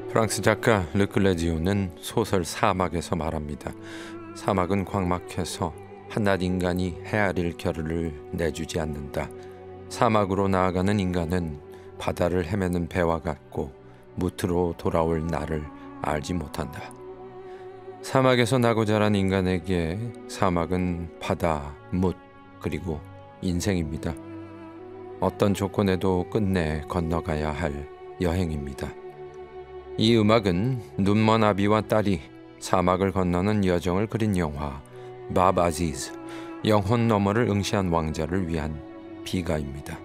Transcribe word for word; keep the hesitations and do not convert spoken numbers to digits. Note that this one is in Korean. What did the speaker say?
프랑스 작가 르클레지오는 소설 사막에서 말합니다. 사막은 광막해서 한낱 인간이 헤아릴 겨를을 내주지 않는다. 사막으로 나아가는 인간은 바다를 헤매는 배와 같고 무트로 돌아올 날을 알지 못한다. 사막에서 나고 자란 인간에게 사막은 바다, 뭇, 그리고 인생입니다. 어떤 조건에도 끝내 건너가야 할 여행입니다. 이 음악은 눈먼 아비와 딸이 사막을 건너는 여정을 그린 영화 밥 아지즈, 영혼 너머를 응시한 왕자를 위한 비가입니다.